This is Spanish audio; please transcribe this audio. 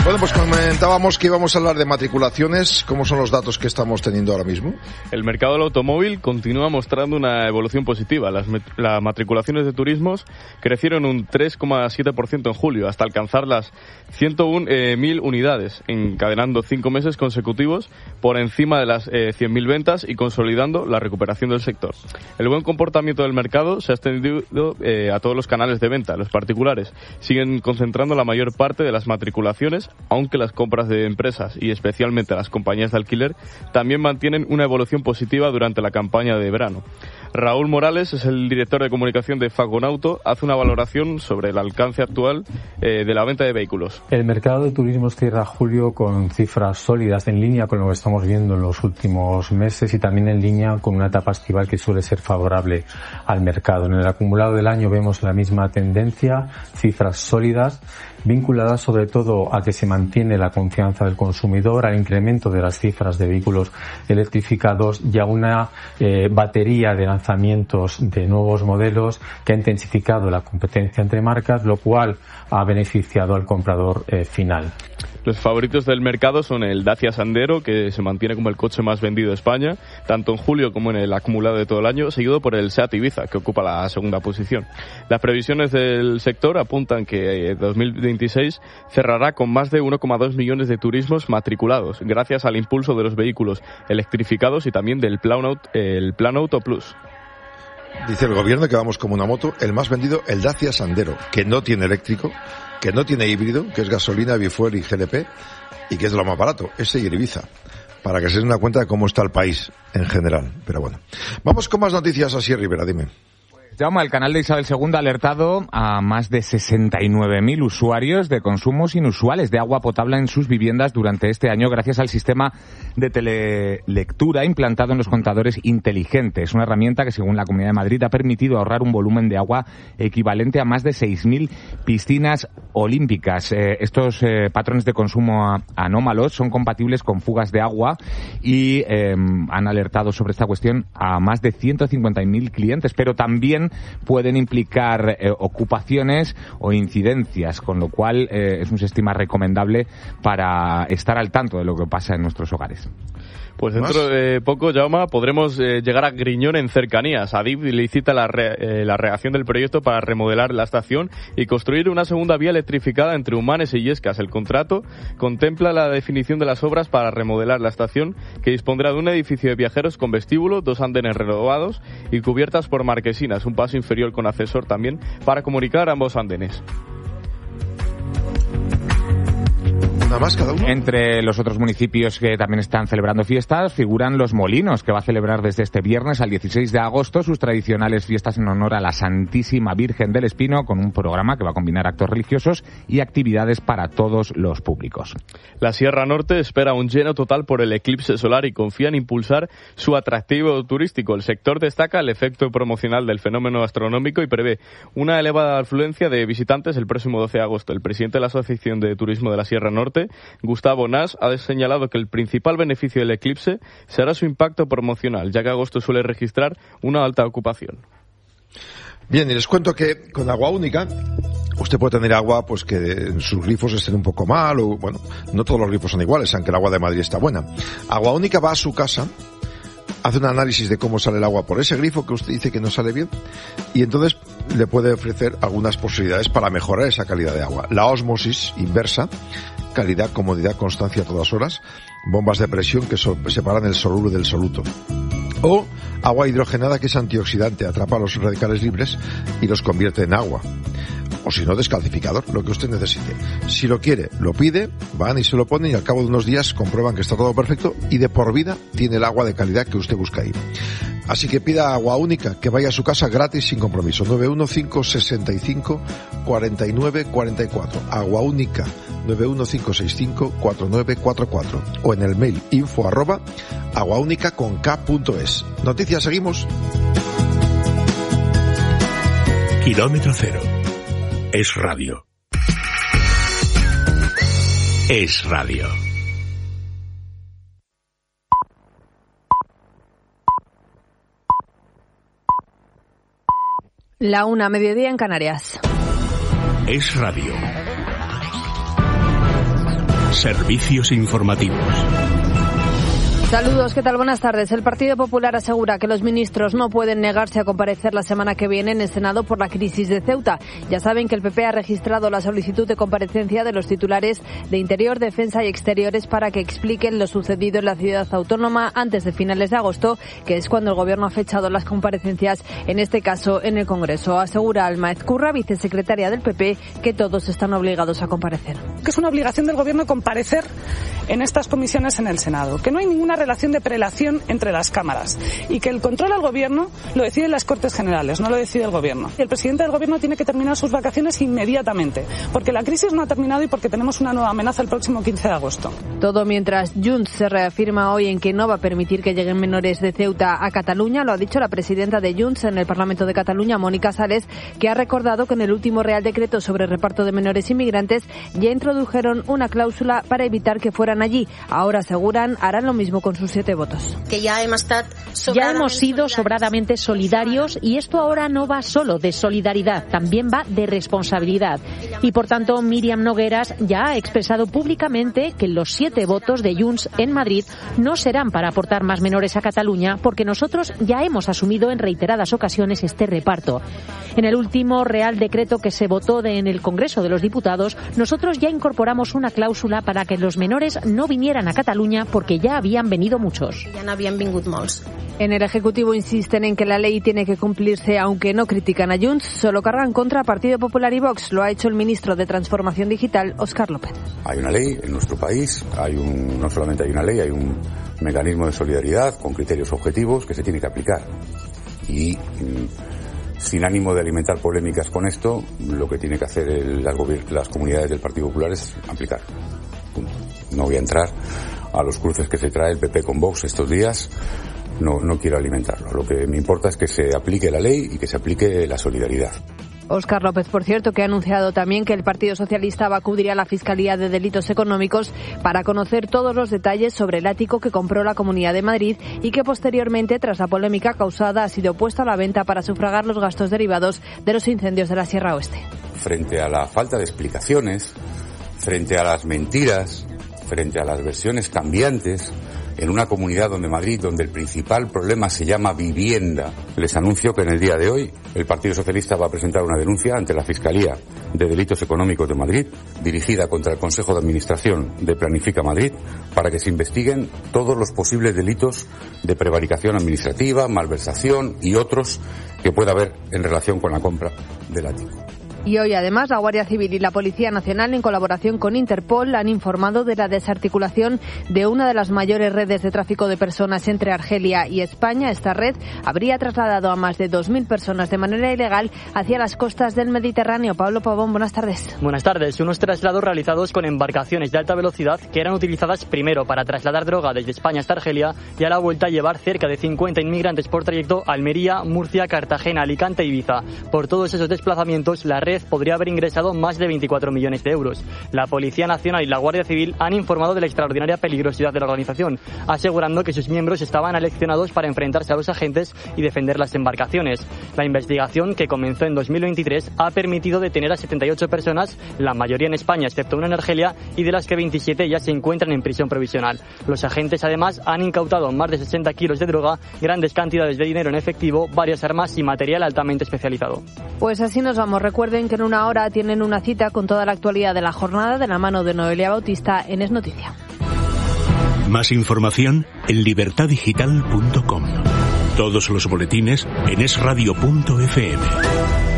Bueno, pues comentábamos que íbamos a hablar de matriculaciones. ¿Cómo son los datos que estamos teniendo ahora mismo? El mercado del automóvil continúa mostrando una evolución positiva. Las matriculaciones de turismos crecieron un 3,7% en julio, hasta alcanzar las 101.000 unidades, encadenando 5 meses consecutivos por encima de las 100.000 ventas y consolidando la recuperación del sector. El buen comportamiento del mercado se ha extendido a todos los canales de venta. Los particulares siguen concentrando la mayor parte de las matriculaciones, aunque las compras de empresas y especialmente las compañías de alquiler también mantienen una evolución positiva durante la campaña de verano. Raúl Morales es el director de comunicación de Fagonauto, hace una valoración sobre el alcance actual de la venta de vehículos. El mercado de turismo cierra julio con cifras sólidas en línea con lo que estamos viendo en los últimos meses y también en línea con una etapa estival que suele ser favorable al mercado. En el acumulado del año vemos la misma tendencia, cifras sólidas, vinculadas sobre todo a que se mantiene la confianza del consumidor, al incremento de las cifras de vehículos electrificados y a una batería de lanzamientos de nuevos modelos que ha intensificado la competencia entre marcas, lo cual ha beneficiado al comprador final. Los favoritos del mercado son el Dacia Sandero, que se mantiene como el coche más vendido de España, tanto en julio como en el acumulado de todo el año, seguido por el Seat Ibiza, que ocupa la segunda posición. Las previsiones del sector apuntan que 2026 cerrará con más de 1,2 millones de turismos matriculados, gracias al impulso de los vehículos electrificados y también del Plan Auto Plus. Dice el gobierno que vamos como una moto, el más vendido, el Dacia Sandero, que no tiene eléctrico, que no tiene híbrido, que es gasolina, bifuel y GLP, y que es de lo más barato, ese y el Ibiza, para que se den una cuenta de cómo está el país en general. Pero bueno, vamos con más noticias así, Rivera, dime. Jaume, el canal de Isabel II ha alertado a más de 69.000 usuarios de consumos inusuales de agua potable en sus viviendas durante este año gracias al sistema de telelectura implantado en los contadores inteligentes. Una herramienta que, según la Comunidad de Madrid, ha permitido ahorrar un volumen de agua equivalente a más de 6.000 piscinas olímpicas. Estos patrones de consumo anómalos son compatibles con fugas de agua y han alertado sobre esta cuestión a más de 150.000 clientes, pero también pueden implicar ocupaciones o incidencias, con lo cual es un sistema recomendable para estar al tanto de lo que pasa en nuestros hogares. Pues dentro de poco, Jaume, podremos llegar a Griñón en cercanías. Adif licita la redacción del proyecto para remodelar la estación y construir una segunda vía electrificada entre Humanes y Illescas. El contrato contempla la definición de las obras para remodelar la estación, que dispondrá de un edificio de viajeros con vestíbulo, 2 andenes renovados y cubiertas por marquesinas, un paso inferior con ascensor también para comunicar ambos andenes. Más cada uno. Entre los otros municipios que también están celebrando fiestas figuran Los Molinos, que va a celebrar desde este viernes al 16 de agosto sus tradicionales fiestas en honor a la Santísima Virgen del Espino, con un programa que va a combinar actos religiosos y actividades para todos los públicos. La Sierra Norte espera un lleno total por el eclipse solar y confía en impulsar su atractivo turístico. El sector destaca el efecto promocional del fenómeno astronómico y prevé una elevada afluencia de visitantes el próximo 12 de agosto. El presidente de la Asociación de Turismo de la Sierra Norte, Gustavo Nas, ha señalado que el principal beneficio del eclipse será su impacto promocional, ya que agosto suele registrar una alta ocupación. Bien, y les cuento que con Agua Única usted puede tener agua pues que en sus grifos estén un poco mal, o bueno, no todos los grifos son iguales, aunque el agua de Madrid está buena. Agua Única va a su casa, hace un análisis de cómo sale el agua por ese grifo que usted dice que no sale bien, y entonces le puede ofrecer algunas posibilidades para mejorar esa calidad de agua. La ósmosis inversa, calidad, comodidad, constancia a todas horas, bombas de presión que separan el soluro del soluto. O agua hidrogenada, que es antioxidante, atrapa los radicales libres y los convierte en agua. O si no, descalcificador, lo que usted necesite. Si lo quiere, lo pide, van y se lo ponen y al cabo de unos días comprueban que está todo perfecto y de por vida tiene el agua de calidad que usted busca ahí. Así que pida Agua Única, que vaya a su casa gratis sin compromiso. 915654944. Agua Única, 915654944. O en el mail info@aguaúnica.es. Noticias, seguimos. Kilómetro Cero. Es radio. Es radio. La 1, mediodía en Canarias. Es radio. Servicios informativos. Saludos, ¿qué tal? Buenas tardes. El Partido Popular asegura que los ministros no pueden negarse a comparecer la semana que viene en el Senado por la crisis de Ceuta. Ya saben que el PP ha registrado la solicitud de comparecencia de los titulares de Interior, Defensa y Exteriores para que expliquen lo sucedido en la ciudad autónoma antes de finales de agosto, que es cuando el Gobierno ha fechado las comparecencias, en este caso en el Congreso. Asegura Alma Ezcurra, vicesecretaria del PP, que todos están obligados a comparecer. Que es una obligación del Gobierno comparecer en estas comisiones en el Senado, que no hay ninguna relación de prelación entre las cámaras y que el control al Gobierno lo deciden las Cortes Generales, no lo decide el Gobierno. El presidente del Gobierno tiene que terminar sus vacaciones inmediatamente, porque la crisis no ha terminado y porque tenemos una nueva amenaza el próximo 15 de agosto. Todo mientras Junts se reafirma hoy en que no va a permitir que lleguen menores de Ceuta a Cataluña. Lo ha dicho la presidenta de Junts en el Parlamento de Cataluña, Mónica Sales, que ha recordado que en el último Real Decreto sobre reparto de menores inmigrantes ya introdujeron una cláusula para evitar que fueran allí. Ahora, aseguran, harán lo mismo con sus 7 votos. Que ya hemos sido sobradamente solidarios y esto ahora no va solo de solidaridad, también va de responsabilidad. Y por tanto, Míriam Nogueras ya ha expresado públicamente que los 7 votos de Junts en Madrid no serán para aportar más menores a Cataluña, porque nosotros ya hemos asumido en reiteradas ocasiones este reparto. En el último Real Decreto que se votó en el Congreso de los Diputados, nosotros ya incorporamos una cláusula para que los menores no vinieran a Cataluña porque ya habían venido muchos. Ja n'havien vingut molts. En el Ejecutivo insisten en que la ley tiene que cumplirse, aunque no critican a Junts, solo cargan contra Partido Popular y Vox. Lo ha hecho el ministro de Transformación Digital, Óscar López. Hay una ley en nuestro país, no solamente hay una ley, hay un mecanismo de solidaridad con criterios objetivos que se tiene que aplicar. Y sin ánimo de alimentar polémicas con esto, lo que tiene que hacer las comunidades del Partido Popular es aplicar. Punto. No voy a entrar a los cruces que se trae el PP con Vox estos días, no quiero alimentarlo. Lo que me importa es que se aplique la ley y que se aplique la solidaridad. Óscar López, por cierto, que ha anunciado también que el Partido Socialista va a acudir a la Fiscalía de Delitos Económicos para conocer todos los detalles sobre el ático que compró la Comunidad de Madrid y que posteriormente, tras la polémica causada, ha sido puesto a la venta para sufragar los gastos derivados de los incendios de la Sierra Oeste. Frente a la falta de explicaciones, frente a las mentiras, frente a las versiones cambiantes, en una comunidad donde el principal problema se llama vivienda, les anuncio que en el día de hoy el Partido Socialista va a presentar una denuncia ante la Fiscalía de Delitos Económicos de Madrid, dirigida contra el Consejo de Administración de Planifica Madrid, para que se investiguen todos los posibles delitos de prevaricación administrativa, malversación y otros que pueda haber en relación con la compra del ático. Y hoy, además, la Guardia Civil y la Policía Nacional, en colaboración con Interpol, han informado de la desarticulación de una de las mayores redes de tráfico de personas entre Argelia y España. Esta red habría trasladado a más de 2.000 personas de manera ilegal hacia las costas del Mediterráneo. Pablo Pavón, buenas tardes. Buenas tardes. Unos traslados realizados con embarcaciones de alta velocidad que eran utilizadas primero para trasladar droga desde España hasta Argelia y a la vuelta llevar cerca de 50 inmigrantes por trayecto a Almería, Murcia, Cartagena, Alicante e Ibiza. Por todos esos desplazamientos, la red podría haber ingresado más de 24 millones de euros. La Policía Nacional y la Guardia Civil han informado de la extraordinaria peligrosidad de la organización, asegurando que sus miembros estaban aleccionados para enfrentarse a los agentes y defender las embarcaciones. La investigación, que comenzó en 2023, ha permitido detener a 78 personas, la mayoría en España, excepto una en Argelia, y de las que 27 ya se encuentran en prisión provisional. Los agentes, además, han incautado más de 60 kilos de droga, grandes cantidades de dinero en efectivo, varias armas y material altamente especializado. Pues así nos vamos. Recuerden que en una hora tienen una cita con toda la actualidad de la jornada de la mano de Noelia Bautista en Es Noticia. Más información en libertadigital.com. Todos los boletines en esradio.fm.